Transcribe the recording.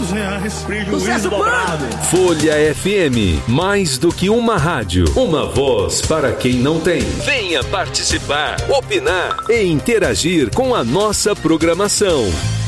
R$200, prejuízo dobrado. Folha FM, mais do que uma rádio, uma voz para quem não tem. Venha participar, opinar e interagir com a nossa programação.